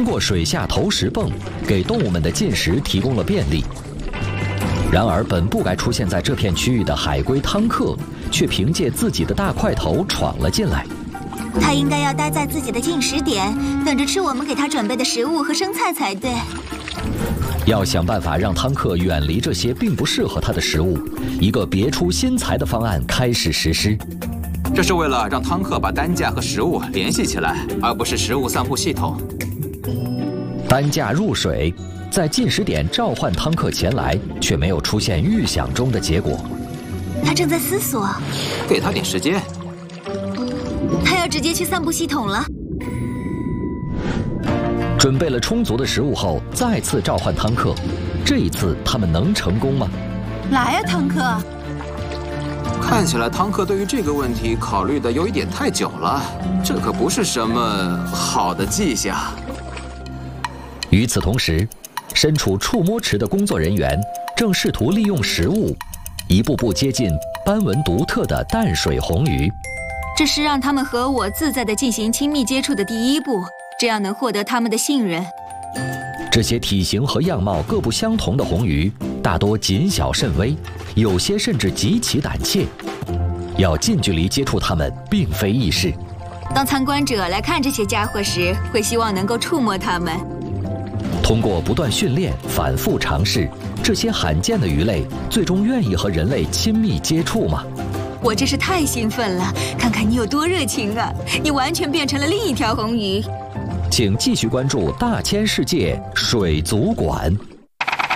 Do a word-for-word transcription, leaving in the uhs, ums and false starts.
通过水下投食泵给动物们的进食提供了便利。然而，本不该出现在这片区域的海龟汤克，却凭借自己的大块头闯了进来。 它应该要待在自己的进食点，等着吃我们给它准备的食物和生菜才对。 要想办法让汤克远离这些并不适合它的食物，一个别出心裁的方案开始实施。 这是为了让汤克把担架和食物联系起来，而不是食物散布系统。 担架入水，在进食点召唤汤克前来，却没有出现预想中的结果。 他正在思索， 给他点时间。 他要直接去散布系统了。 准备了充足的食物后，再次召唤汤克。这一次，他们能成功吗？ 来呀，汤克！ 看起来汤克对于这个问题考虑的有一点太久了，这可不是什么好的迹象。 与此同时，身处触摸池的工作人员正试图利用食物，一步步接近斑纹独特的淡水红鱼。 这是让他们和我自在地进行亲密接触的第一步，这样能获得他们的信任。 这些体型和样貌各不相同的红鱼，大多谨小慎微，有些甚至极其胆怯。要近距离接触它们，并非易事。 当参观者来看这些家伙时，会希望能够触摸它们。 通过不断训练、反复尝试，这些罕见的鱼类最终愿意和人类亲密接触吗？ 我真是太兴奋了！看看你有多热情啊！你完全变成了另一条红鱼。 请继续关注大千世界水族馆。